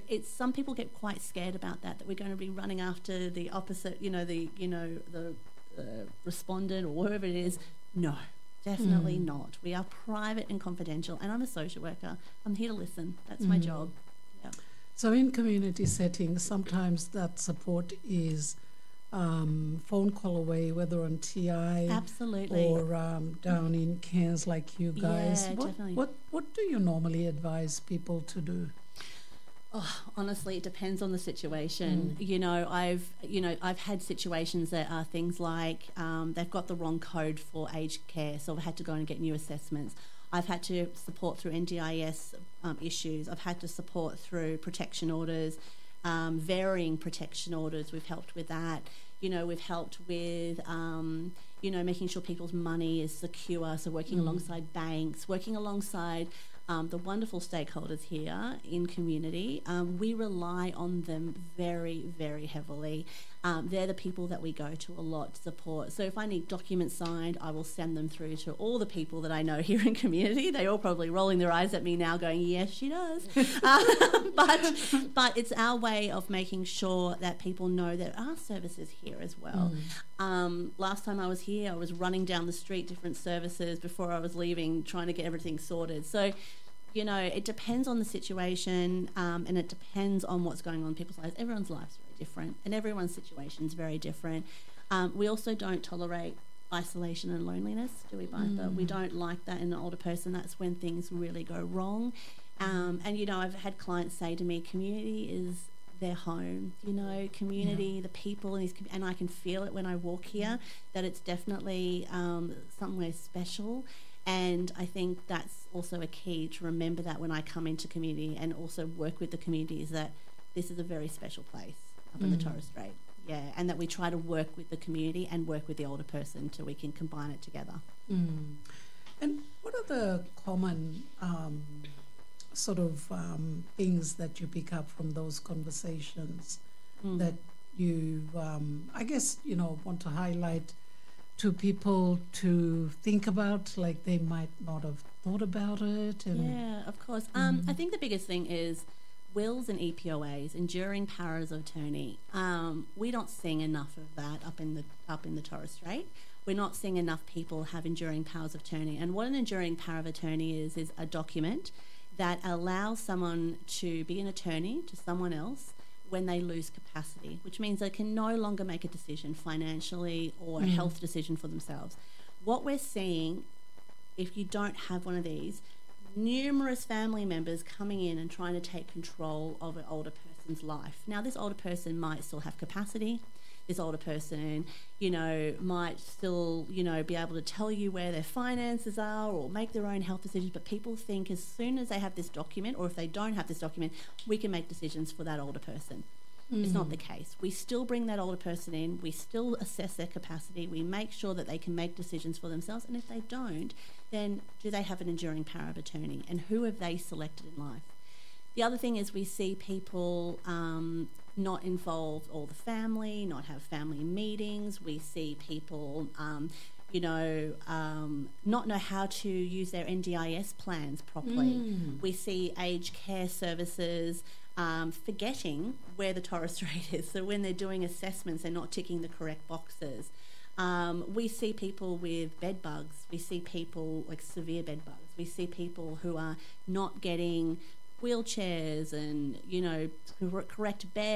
it's some people get quite scared about that we're going to be running after the opposite, the respondent or whoever it is. No, definitely not. We are private and confidential, and I'm a social worker. I'm here to listen. That's my job. Yeah. So in community settings, sometimes that support is phone call away, whether on TI absolutely or down in Cairns like you guys. Yeah, definitely. What do you normally advise people to do? Oh, honestly, it depends on the situation. I've had situations that are things like they've got the wrong code for aged care, so I've had to go and get new assessments. I've had to support through NDIS issues. I've had to support through protection orders, varying protection orders. We've helped with that. We've helped with, making sure people's money is secure, so working alongside banks, working alongside the wonderful stakeholders here in community. We rely on them very, very heavily. They're the people that we go to a lot to support. So if I need documents signed, I will send them through to all the people that I know here in community. They're all probably rolling their eyes at me now going, yes, she does. But it's our way of making sure that people know there are services here as well. Last time I was here, I was running down the street, different services before I was leaving, trying to get everything sorted. So, it depends on the situation, and it depends on what's going on in people's lives. Everyone's life's very different, and everyone's situation is very different. We also don't tolerate isolation and loneliness, do we, Martha? We don't like that in an older person. That's when things really go wrong. And, I've had clients say to me, community is their home, community, the people, and I can feel it when I walk here, that it's definitely somewhere special. And I think that's also a key to remember that when I come into community and also work with the community, is that this is a very special place up in the Torres Strait. Yeah, and that we try to work with the community and work with the older person so we can combine it together. And what are the common things that you pick up from those conversations that you, want to highlight to people to think about, like they might not have thought about it? Yeah, of course. I think the biggest thing is wills and EPOAs, enduring powers of attorney. We don't seeing enough of that up in the Torres Strait. We're not seeing enough people have enduring powers of attorney. And what an enduring power of attorney is a document that allows someone to be an attorney to someone else when they lose capacity, which means they can no longer make a decision financially or a health decision for themselves. What we're seeing, if you don't have one of these, numerous family members coming in and trying to take control of an older person's life. Now, this older person might still have capacity. This older person, might still, be able to tell you where their finances are or make their own health decisions. But people think as soon as they have this document, or if they don't have this document, we can make decisions for that older person. It's not the case. We still bring that older person in. We still assess their capacity. We make sure that they can make decisions for themselves. And if they don't, then do they have an enduring power of attorney? And who have they selected in life? The other thing is we see people not involve all the family, not have family meetings. We see people, not know how to use their NDIS plans properly. We see aged care services forgetting where the Torres Strait is. So when they're doing assessments, they're not ticking the correct boxes. We see people with bed bugs. We see people like severe bed bugs. We see people who are not getting wheelchairs and, correct beds.